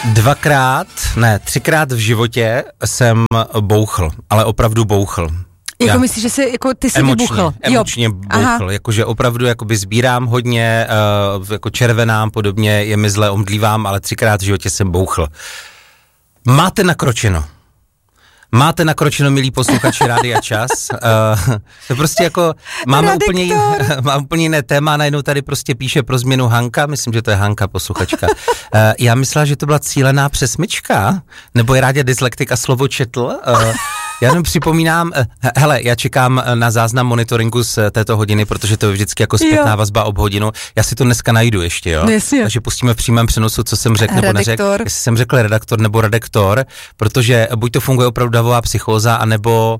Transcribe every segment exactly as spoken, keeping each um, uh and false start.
Dvakrát, ne, třikrát v životě jsem bouchl, ale opravdu bouchl. Jako myslíš, že jsi, jako ty jsi emočně, vybuchl? Emočně jo. bouchl, jakože opravdu jakoby sbírám hodně, uh, jako červenám podobně, je mi zle, omdlívám, ale třikrát v životě jsem bouchl. Máte nakročeno. Máte nakročeno, milí posluchači Rádia Čas. Uh, to prostě jako, máme úplně, jin, mám úplně jiné téma, najednou tady prostě píše pro změnu Hanka, myslím, že to je Hanka, posluchačka. Uh, já myslela, že to byla cílená přesmyčka, nebo je Rádia dyslektik a slovo četl. Uh, já jenom připomínám, uh, hele, já čekám na záznam monitoringu z této hodiny, protože to je vždycky jako zpětná vazba ob hodinu. Já si to dneska najdu ještě, jo. Jasně. Takže pustíme v přímém přenosu, co jsem řekl nebo neřekl. Jestli jsem řekl redaktor nebo redaktor, protože buď to funguje opravdu davová psychóza, anebo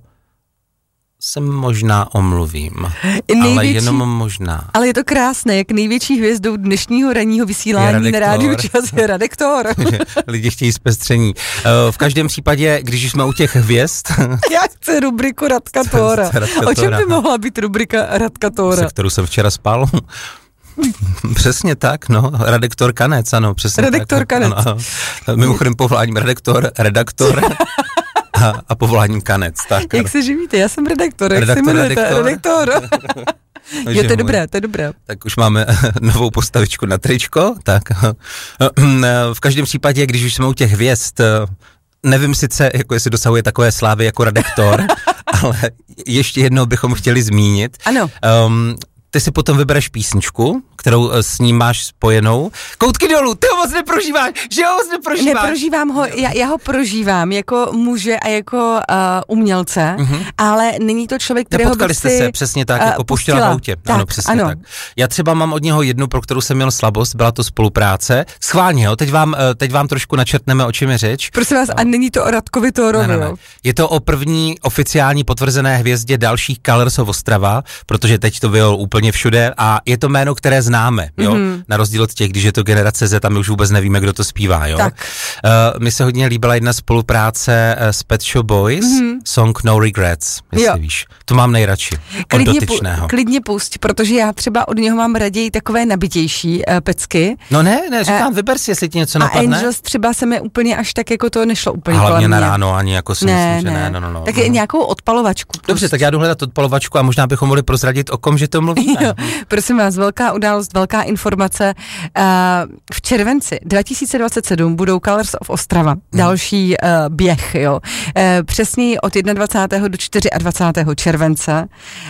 se možná omluvím. Největší, ale jenom možná. Ale je to krásné, jak největší hvězdou dnešního ranního vysílání na Rádiu Čas je redaktor. Lidi chtějí zpestření. V každém případě, když jsme u těch hvězd... Já chci rubriku Radka Tóra. O čem by mohla být rubrika Radka Tóra? Se kterou jsem včera spal. Přesně tak, no. Redaktor Kanec, ano, přesně redaktor tak. Kanec. Ano, ano. Mimochodem povoláním redaktor, redaktor a, a povoláním Kanec. Tak, jak ano. se živíte? Já jsem redaktor. redaktor Jak se jmenujete? Redaktor. redaktor. Jo, to je dobré, to je dobré. Tak už máme novou postavičku na tričko. Tak. V každém případě, když už jsme u těch hvězd, nevím sice, jako jestli dosahuje takové slávy jako redaktor, ale ještě jednou bychom chtěli zmínit. Ano. Um, ty si potom vybereš písničku, kterou s ním máš spojenou. Koutky dolů, ty ho moc neprožíváš, že ho moc neprožíváš. Neprožívám ho, já, já ho prožívám jako muže a jako uh, umělce, mm-hmm. ale není to člověk, kterého bych si... Nepotkali jste se, přesně tak, uh, jako pouštěla v autě. Tak, ano, přesně ano. tak. Já třeba mám od něho jednu, pro kterou jsem měl slabost, byla to spolupráce. Schválně, jo, teď vám, teď vám trošku načrtneme, o čem je řeč. Prosím vás, no. A není to o Radkovi Tórovi, ne, ne, ne. Je to o první oficiální potvrzené hvězdě dalších Colors of Ostrava, protože teď to vyjel úplně všude a je to jméno, které známe, jo, mm-hmm. na rozdíl od těch, když je to generace Z, tam my už vůbec nevíme, kdo to zpívá, jo. Tak. Uh, mi se hodně líbila jedna spolupráce uh, s Pet Shop Boys, mm-hmm. song No Regrets, jestli jo. víš. To mám nejradši, klidně od dotyčného. Pu- klidně pusť, protože já třeba od něho mám raději takové nabitější uh, pecky. No ne, ne, říkám, uh, vyber si, jestli ti něco napadne. A Angels třeba se mi úplně až tak, jako to nešlo úplně kolem hlavně mě. na ráno, ani jako si ne, myslím, ne. že ne, no, no, no. Tak no. nějakou odpalovačku. Pust. Dobře, tak já jdu hledat odpalovačku a možná bychom mohli prozradit, o kom, že to mluvíme. Jo, prosím vás, velká událost, velká informace. Uh, v červenci dva tisíce dvacet sedm budou Colors of Ostrava, hmm. další uh, běh, jo. Uh, přesněji od dvacátého prvního do dvacátého čtvrtého července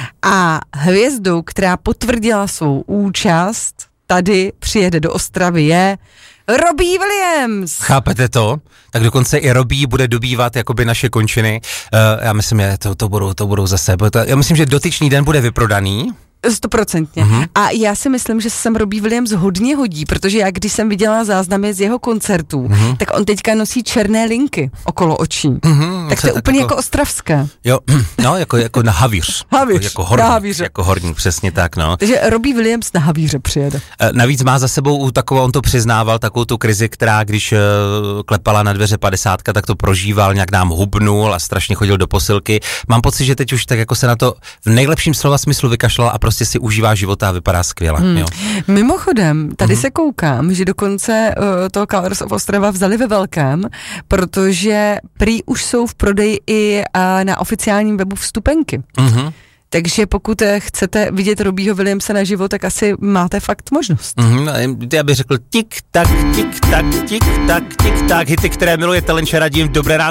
a hvězdou, která potvrdila svou účast, tady přijede do Ostravy, je Robbie Williams. Chápete to? Tak dokonce i Robbie bude dobývat jakoby naše končiny. Uh, já myslím, že to, to, budou, to budou zase. Já myslím, že dotyčný den bude vyprodaný. Stoprocentně. Mm-hmm. A já si myslím, že se sem Robbie Williams hodně hodí, protože já, když jsem viděla záznamy z jeho koncertů, mm-hmm. tak on teďka nosí černé linky okolo očí. Mm-hmm, tak to je úplně jako, jako ostravské. Jo, no, jako, jako na havíř. Havíř, jako horník, na havíře. Jako horník, přesně tak, no. Takže Robbie Williams na havíře přijede. Navíc má za sebou takovou, on to přiznával, takovou tu krizi, která když uh, klepala na dveře padesátka, tak to prožíval, nějak nám hubnul a strašně chodil do posilky. Mám pocit, že teď už tak jako se na to v nejlepším slova smyslu vykašlal a prostě si užívá života a vypadá skvěle. Hmm. Jo. Mimochodem, tady hmm. se koukám, že dokonce uh, to Colors of Ostrava vzali ve velkém, protože prý už jsou v prodeji i uh, na oficiálním webu vstupenky. Hmm. Takže pokud chcete vidět Robbieho Williamse na živo, tak asi máte fakt možnost. Mm-hmm. Já bych řekl tik tak, tik tak, tik tak, tik tak, hity, které miluje Telenče, radím, dobré ráno.